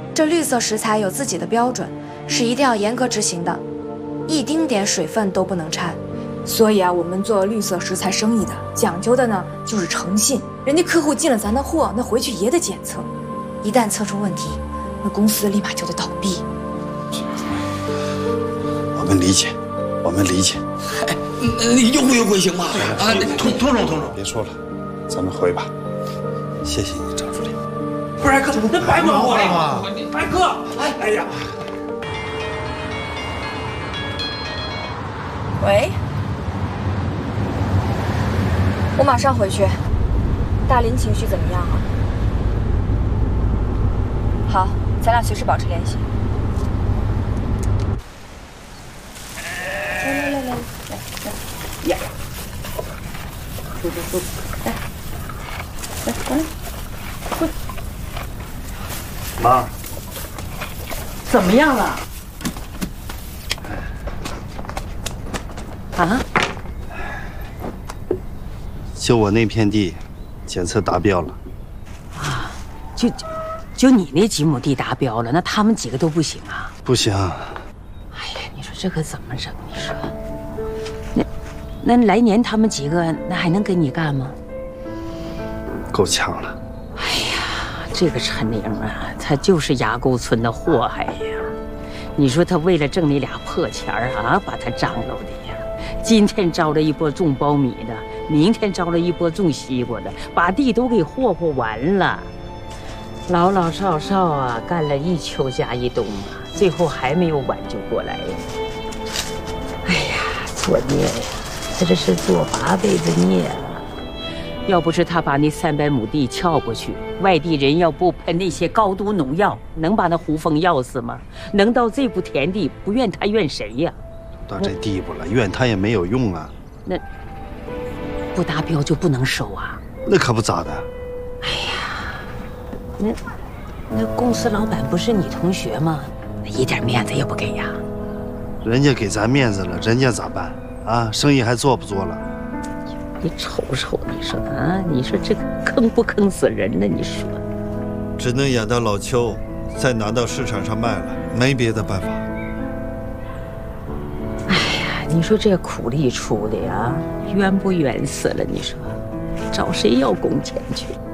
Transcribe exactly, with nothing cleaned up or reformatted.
这绿色食材有自己的标准，是一定要严格执行的，一丁点水分都不能掺。 所以啊，我们做绿色食材生意的，讲究的呢就是诚信。人家客户进了咱的货，那回去也得检测，一旦测出问题，那公司立马就得倒闭。 我们理解，我们理解。 哎，你优惠优惠行吗？啊，通通融通融。 别说了，咱们回吧。谢谢你，张助理。 不是哥，那白管我了。哎哥，哎哎呀。 喂，我马上回去。大林情绪怎么样啊？好，咱俩随时保持联系。来来来来来来，呀，走走走，来，来过来，过来。 妈， 怎么样了？啊？ 就我那片地，检测达标了。 啊，就就就你那几亩地达标了，那他们几个都不行啊？ 不行。 哎呀，你说这可怎么整？你说，那那来年他们几个那还能跟你干吗？ 够呛了。 哎呀，这个陈玲啊，他就是崖沟村的祸害呀！你说他为了挣那俩破钱儿啊，把他张罗的呀！今天招了一波种苞米的，明天招了一波种西瓜的，把地都给霍霍完了。老老少少啊，干了一秋加一冬啊，最后还没有挽救过来呀！哎呀，作孽呀！他这是做八辈子孽了。要不是他把那三百亩地撬过去，外地人要不喷那些高毒农药，能把那胡蜂药死吗？能到这步田地，不怨他怨谁呀？ 到这地步了，怨他也没有用啊。 那不达标就不能收啊？ 那可不咋的。 哎呀，那那公司老板不是你同学吗？一点面子也不给呀？ 人家给咱面子了，人家咋办啊？生意还做不做了？ 你瞅瞅，你说啊，你说这个坑不坑死人呢？你说， 只能养到老邱，再拿到市场上卖了，没别的办法。 哎呀，你说这苦力出的呀，冤不冤死了？你说，找谁要工钱去？